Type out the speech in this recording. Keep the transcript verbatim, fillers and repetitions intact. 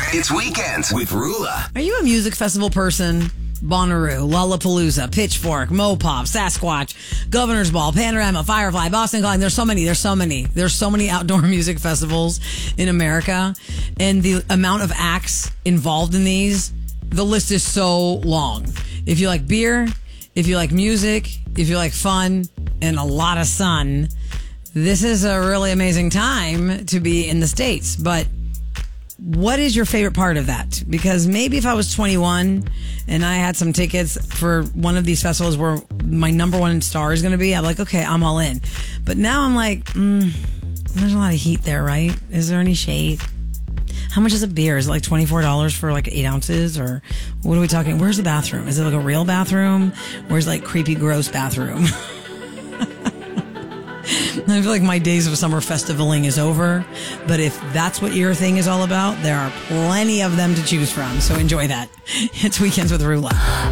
It's Weekends with Rula. Are you a music festival person? Bonnaroo, Lollapalooza, Pitchfork, Mopop, Sasquatch, Governor's Ball, Panorama, Firefly, Boston Calling. There's so many. There's so many. There's so many outdoor music festivals in America. And the amount of acts involved in these, the list is so long. If you like beer, if you like music, if you like fun and a lot of sun, this is a really amazing time to be in the States. But what is your favorite part of that? Because maybe if I was twenty-one and I had some tickets for one of these festivals where my number one star is going to be, I'm like, okay, I'm all in. But now I'm like, mm, there's a lot of heat there, right? Is there any shade? How much is a beer? Is it like twenty-four dollars for like eight ounces? Or what are we talking? Where's the bathroom? Is it like a real bathroom? Where's like creepy, gross bathroom? I feel like my days of summer festivaling is over. But if that's what your thing is all about, there are plenty of them to choose from. So enjoy that. It's Weekends with Rula.